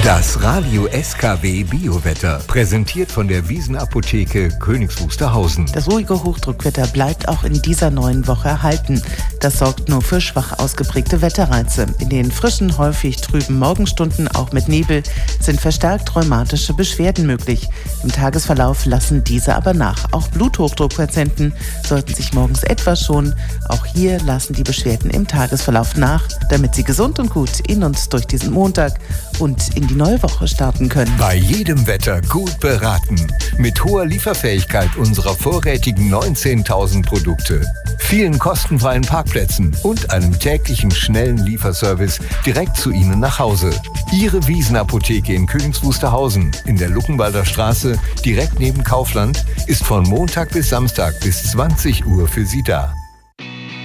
Das Radio SKW Biowetter, präsentiert von der Wiesenapotheke Königs Wusterhausen. Das ruhige Hochdruckwetter bleibt auch in dieser neuen Woche erhalten. Das sorgt nur für schwach ausgeprägte Wetterreize. In den frischen, häufig trüben Morgenstunden, auch mit Nebel, sind verstärkt rheumatische Beschwerden möglich. Im Tagesverlauf lassen diese aber nach. Auch Bluthochdruckpatienten sollten sich morgens etwas schonen. Auch hier lassen die Beschwerden im Tagesverlauf nach, damit sie gesund und gut in und durch diesen Montag und in die neue Woche starten können. Bei jedem Wetter gut beraten. Mit hoher Lieferfähigkeit unserer vorrätigen 19.000 Produkte, vielen kostenfreien Parkplätzen und einem täglichen schnellen Lieferservice direkt zu Ihnen nach Hause. Ihre Wiesenapotheke in Königs Wusterhausen in der Luckenwalder Straße, direkt neben Kaufland, ist von Montag bis Samstag bis 20 Uhr für Sie da.